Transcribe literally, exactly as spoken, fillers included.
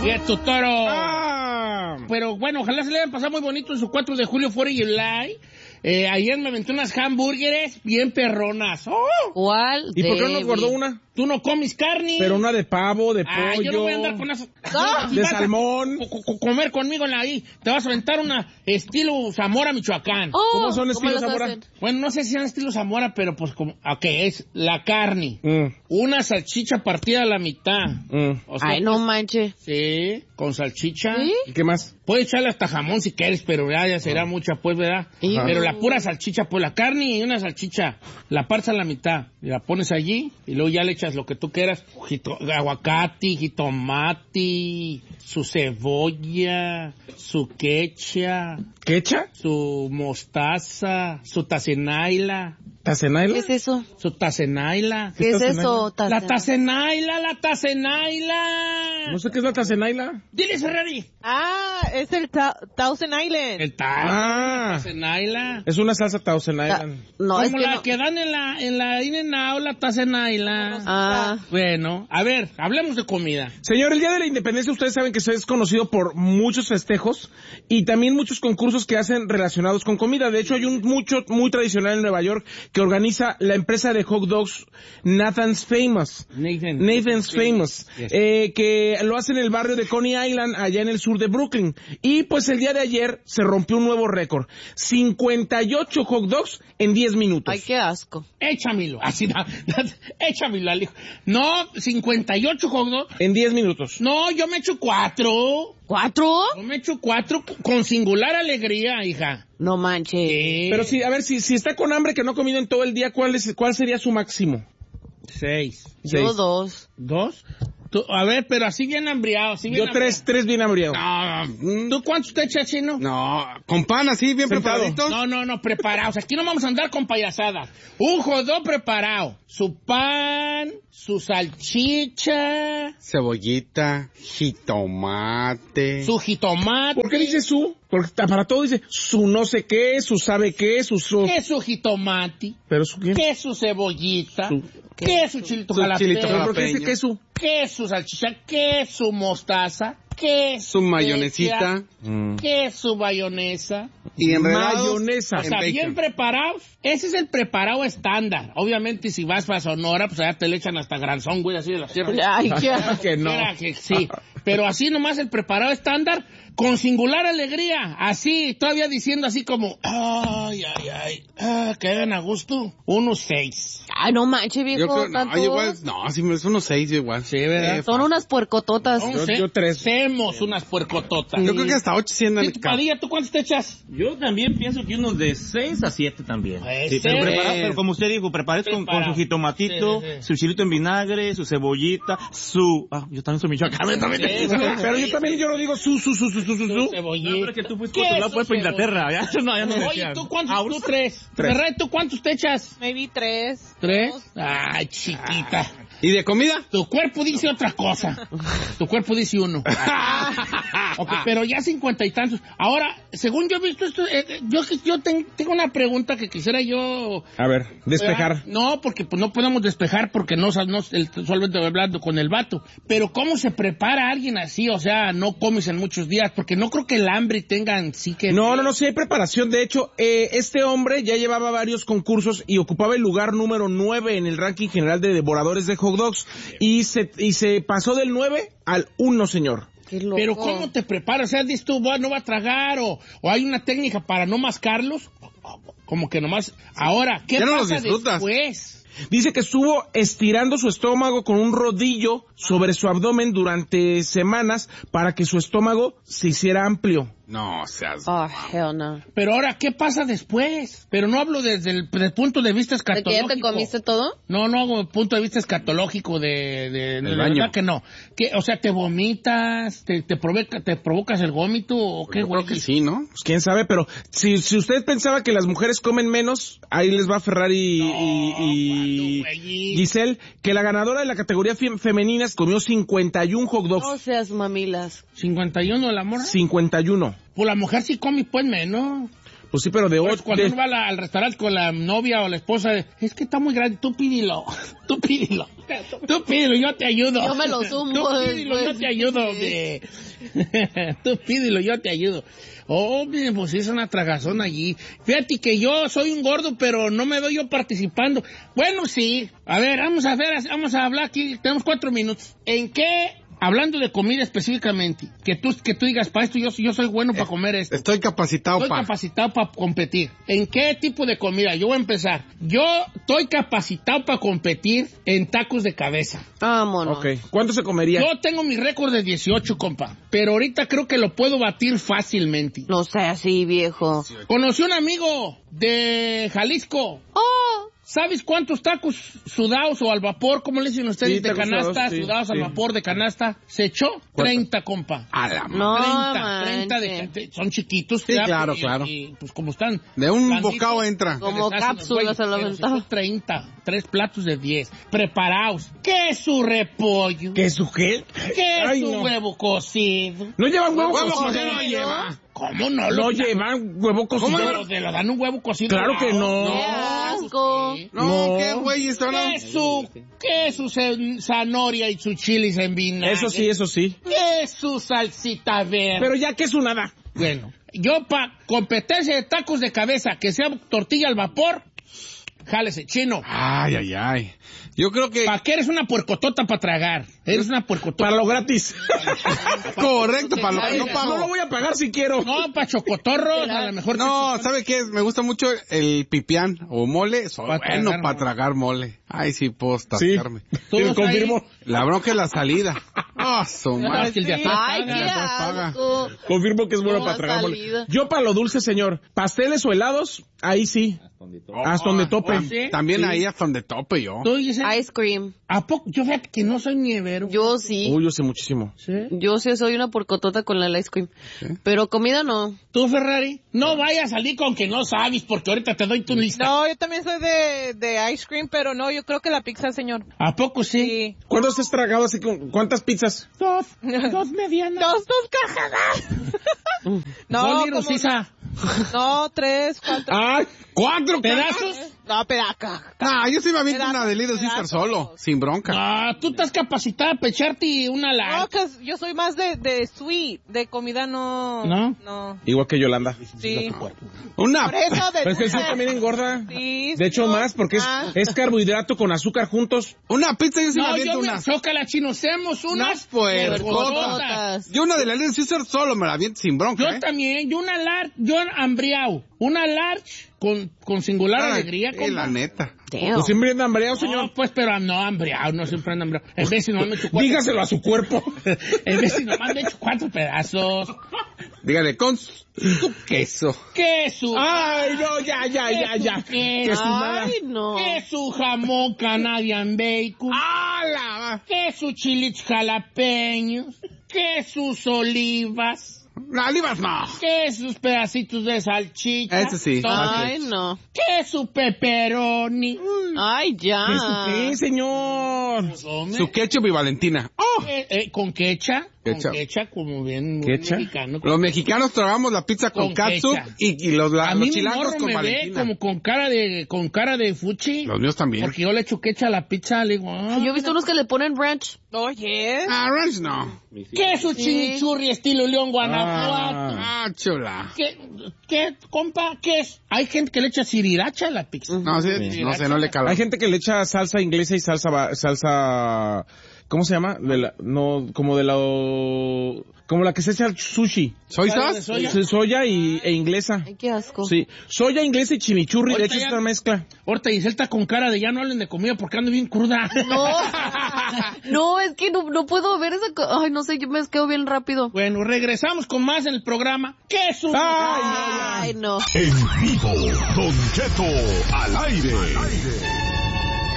¡Quieto, toro! Ah. Pero bueno, ojalá se le hayan pasado muy bonito en su cuatro de julio, fuera de July. Eh, ayer me aventé unas hamburgueres bien perronas. ¡Oh! ¿Cuál? ¿Y por qué no nos guardó una? Tú no comes carne. Pero una de pavo, de Ah, pollo. yo no voy a andar con eso. Ah, Si de vas a salmón. co- co- comer conmigo en la ahí. Te vas a aventar una estilo Zamora, Michoacán. Oh, ¿Cómo son estilos los Zamora? hacen? Bueno, no sé si sean estilo Zamora, pero pues como... Ok, es la carne. Mm, Una salchicha partida a la mitad. mm. O sea, Ay, no manche. sí, con salchicha. ¿Sí? ¿Y qué más? Puedes echarle hasta jamón si quieres, pero ya, ya será mucha, pues, ¿verdad? Ajá. Pero la pura salchicha, pues la carne y una salchicha, la partes a la mitad y la pones allí y luego ya le echas lo que tú quieras, jito- aguacate, jitomate, su cebolla, su quecha, ¿Qué echa? su mostaza, su tacenaila, ¿Tacenaila? ¿Qué es eso? su tacenaila. ¿Qué es tacenaila? eso? La tacenaila, la tacenaila. No sé qué es la tacenaila. Dile, Ferrari. Ah, es el ta- Thousand Island. El ta Ah. tacenaila. Es una salsa tacenaila. Ta- No, es Como que la no. que dan en la en la In-N-Out, la tacenaila. Ah, Bueno, a ver, hablemos de comida. Señor, el Día de la Independencia ustedes saben que es conocido por muchos festejos y también muchos concursos que hacen relacionados con comida. De hecho, hay un mucho muy tradicional en Nueva York que organiza la empresa de hot dogs Nathan's Famous. Nathan. Nathan's Famous, Yes. eh, que lo hace en el barrio de Coney Island, allá en el sur de Brooklyn. Y pues el día de ayer se rompió un nuevo récord. cincuenta y ocho hot dogs en diez minutos. ay, qué asco. Échamelo, así, no, échamelo al hijo. No, cincuenta y ocho hot dogs. En diez minutos. No, yo me echo cuatro. ¿Cuatro? Yo me echo cuatro con singular alegría, hija. No manche. Sí. Pero sí, a ver, si, si está con hambre que no ha comido en todo el día, ¿cuál, es, cuál sería su máximo? Seis. Yo Seis. dos. ¿Dos? Tú- a ver, pero así bien hambriado, así bien Yo tres, tres bien hambriado. hambriado. ¿Tú cuántos te echas, Chino? No, con pan así, bien Sentado. preparaditos. No, no, no, preparados. Aquí no vamos a andar con payasadas. Un jodó preparado. Su pan, su salchicha, Cebollita, jitomate. su jitomate. ¿Por qué dice su? Porque para todo dice su no sé qué, su sabe qué, su... su... ¿Qué es su jitomate? ¿Pero su qué? ¿Qué es su cebollita? Su- ¿Qué es su chilito Su jalapeño? chilito ¿Pero por qué dice jalapeño. que es su? ¿Qué es su salchicha? ¿Qué es su mostaza? ¿Qué es Su mayonesita. Mm. ¿Qué es su mayonesa? Y enredados Mayonesa. O en sea, bacon. bien preparados. Ese es el preparado estándar. Obviamente, si vas para Sonora, pues allá te le echan hasta granzón, güey, así de la sierra. Ay, qué Ah, que no. Era que sí. Pero así nomás el preparado estándar, con singular alegría. Así, todavía diciendo así como, ay, ay, ay, ah, que hagan a gusto. Unos seis. Ay, no manche, Yo viejo. creo, no, tantos. igual, no, sí, me- son unos seis igual. Sí, ¿verdad? Son unas puercototas. Once. Yo- yo tres. Hacemos unas puercototas. Yo creo que hasta ocho sí andan ¿Y en tú, el carro. Padilla, tú cuántos te echas? Yo también pienso que unos de seis a siete también. Pues, Sí, pero, sí. preparados, pero como usted dijo, preparados con, con Preparado. su jitomatito, Sí, sí, sí. su chilito en vinagre, su cebollita, su... Ah, yo también soy michoacán. también. Sí, sí. Pero yo también yo lo digo su, su, su, su, su, su, Su su. cebollita. No, pero es que tú fuiste ¿Qué por tu es lado, su pues, para cebolla? Inglaterra. Ya, no, ya no Oye, decían. ¿tú cuántos? Ah, Tú tres. Tres. Ferrari, ¿tú cuántos te echas? Maybe tres. ¿Tres? dos. Ay, chiquita. ¿Y de comida? Tu cuerpo dice otra cosa. Tu cuerpo dice uno. Ok, pero ya cincuenta y tantos. Ahora, según yo he visto esto, eh, eh, yo, yo ten- tengo una pregunta que quisiera yo... A ver, despejar. No, porque pues, no podemos despejar porque no, no el, solamente hablando con el vato. Pero ¿cómo se prepara alguien así? O sea, no comes en muchos días, porque no creo que el hambre tengan sí que... No, no, no, sí hay preparación. De hecho, eh, este hombre ya llevaba varios concursos y ocupaba el lugar número nueve en el ranking general de devoradores de hot dogs. Y se, y se pasó del nueve al uno, señor. Qué loco. Pero ¿cómo te preparas? O sea, dices tú, "Bueno, no va a tragar", o, o hay una técnica para no mascarlos. Como que nomás... Ahora, ¿qué Ya no los pasa disfrutas. después? Dice que estuvo estirando su estómago con un rodillo sobre su abdomen durante semanas para que su estómago se hiciera amplio. No, seas... Oh, hell no. Pero ahora, ¿qué pasa después? Pero no hablo desde el, desde el punto de vista ¿De que escatológico. ya te comiste todo? No, no hago el punto de vista escatológico de... de, de la baño. verdad que no. Que, o sea, ¿te vomitas? ¿Te, te, provoca, te provocas el vómito? ¿O qué, Yo güey? creo que sí, ¿no? Pues quién sabe, pero si, si usted pensaba que las mujeres comen menos, ahí les va Ferrari y, y, ¿cuándo, güey? y Giselle, que la ganadora de la categoría fe- femeninas comió cincuenta y uno hot dogs. No seas mamilas. ¿cincuenta y uno de la morra? cincuenta y uno. Pues la mujer sí come pues menos. Pues sí, pero de Pues ocho. cuando de- uno va a la- al restaurante con la novia o la esposa, es que está muy grande, tú pídelo, tú pídelo, tú pídelo, yo te ayudo. Yo me lo sumo Tú pídelo, yo después. te ayudo, hombre. Tú pídelo, yo te ayudo. Oh, mire, pues es una tragazón allí. Fíjate que yo soy un gordo, pero no me veo yo participando. Bueno, sí. A ver, vamos a ver, vamos a hablar aquí, tenemos cuatro minutos. ¿En qué... Hablando de comida específicamente, que tú, que tú digas, para esto yo, yo soy bueno para comer esto. Estoy capacitado Estoy para... capacitado para competir. ¿En qué tipo de comida? Yo voy a empezar. Yo estoy capacitado para competir en tacos de cabeza. Vámonos. Ok. ¿Cuánto se comería? Yo tengo mi récord de dieciocho, compa. Pero ahorita creo que lo puedo batir fácilmente. No sea así, viejo. Conocí un amigo de Jalisco. Oh, ¿Sabes cuántos tacos sudados o al vapor, como le dicen ustedes, Sí, de tacos canasta, sudados, sí, sudados al sí. vapor de canasta? Se echó treinta, compa. A la ma- no, treinta, treinta de, manches. de- son chiquitos. Sí, ya, claro, y- claro. y, pues como están. De un blanditos, bocado entra. Como se les hacen los cápsulas güeyes, se lo pero aventaba. son treinta, tres platos de diez, preparados. ¿Qué su repollo? ¿Qué su qué? ¿Qué Ay, su no. huevo cocido? ¿No llevan huevo, Huevo cocido? cocido no lleva. ¿Cómo no? No Lo- llevan huevo cocido. Pero te lo dan un huevo cocido. Claro que no. Qué asco. Sí. No, No. qué güey, están... ¿Qué su, qué su ce- zanahoria y su chilis en vinagre? Eso sí, eso sí. ¿Qué su salsita verde? Pero ya que es un nada. Bueno, yo pa competencia de tacos de cabeza, que sea tortilla al vapor, jálese, chino. Ay, ay, ay. Yo creo que... ¿Para qué eres una puercotota para tragar? Eres una puercotota. Para lo gratis. Correcto, para lo que no No, No lo pago. voy a pagar si quiero. No, para chocotorros, a lo mejor. No, ¿sabe qué? Me gusta mucho el pipián o mole. Soy Pa' bueno tragar para mole. tragar mole. Ay, sí, puedo Sí. tascarme. Tú Te vas confirmo. ahí. La bronca es la salida. Ah, su No, madre. es que el de atrás Ay, paga. qué paga. asco. Confirmo que es bueno No, para tragar mole. salida. Yo para lo dulce, señor. Pasteles o helados, ahí sí. Hasta donde tope. Oh, ¿sí? También Sí. ahí hasta donde tope yo. Tú dices, Ice cream. ¿a poco? Yo fíjate que no soy nievero. Yo sí. Uy, yo sé muchísimo. ¿Sí? Yo sí soy una porcotota con el ice cream. ¿Sí? Pero comida no. ¿Tú, Ferrari? No vayas a salir con que no sabes, porque ahorita te doy tu lista. No, yo también soy de, de ice cream, pero no, yo creo que la pizza, señor. ¿A poco sí? Sí. ¿Cuántos has tragado así con cuántas pizzas? Dos, dos medianas. Dos, dos cajas. Dos no, litros, como- Isa. no, tres, cuatro. ¡Ay! ¿Cuatro ¿Pedazos? No, pedaca. Ah, yo sí me aviento Pedazos, una de Little Caesar pedazos. solo, sin bronca. Ah, tú estás capacitada para echarte una No, larga. que yo soy más de, de sweet, de comida no. ¿No? No. Igual que Yolanda. Sí. Una. Por eso de Pero es que el dulce. sí también engorda. Sí, De hecho, sí, más, porque es, más. es carbohidrato con azúcar juntos. Una pizza yo sí me No, aviento yo me una. chócala, chino. Hacemos unas pues, Puercototas. Yo una de la Little Caesar solo me la aviento sin bronca, Yo ¿eh? también, yo una large, yo hambriao. Una large con, con singular Ay, alegría. eh, compa. la neta. Damn. Pues siempre anda hambreado, señor. No, pues, pero no, hambriao, no siempre anda hambriao. En vez si nomás me echo cuatro. Dígaselo a su cuerpo. En vez si nomás me echo cuatro pedazos. Dígale, con su queso. ¿Qué su? Ay, no, ya, ya, ya, ya. ¿Qué Que su? su nada. Ay, no. ¿Qué su jamón Canadian bacon? ¡Hala! ¿Qué su chilich jalapeños? ¿Qué sus olivas? No, olivas no. ¿Qué sus pedacitos de salchicha? Ese sí. Ay, no. ¿Qué su pepperoni? Ay, ya. ¿Qué su qué, señor? Hombre, Su ketchup y Valentina. ¡Oh! eh, eh, con quecha, Quecha. con quecha, como bien muy ¿Quecha? mexicano. Los mexicanos tragamos la pizza con, Con catsup ketchup. y, y los, la- A los mí mi chilangos morro con me ve Valentina. como con cara de con cara de fuchi. Los míos también. Porque yo le echo quecha a la pizza, le digo, ah, Yo he visto unos que le ponen ranch. Oye. Ah, ranch no. ¿qué su chimichurri estilo León Guanajuato? Ah, chula. ¿Qué, qué, compa, qué es? Hay gente que le echa siriracha a la pizza. No, sí, no sé, no le cala. Hay gente que le echa salsa inglesa y salsa, va- salsa, ¿cómo se llama? De la, no, como de la, como la que se echa al sushi. ¿Soy ¿Cuál sauce? de soya? Sí, soya y, e inglesa. Ay, qué asco. Sí, soya inglesa y chimichurri, de Ahorita hecho ya- esta mezcla. Ahorita Giselle está con cara de ya no hablen de comida porque ando bien cruda. No. No, es que no, no puedo ver esa co- Ay, no sé, yo me quedo bien rápido. Bueno, regresamos con más en el programa. ¿Qué es un... Ay, Ay, no. En vivo, Don Cheto al aire.